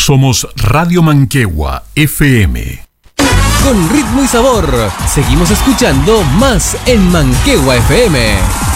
Somos Radio Manquehue FM. Con ritmo y sabor, seguimos escuchando más en Manquehue FM.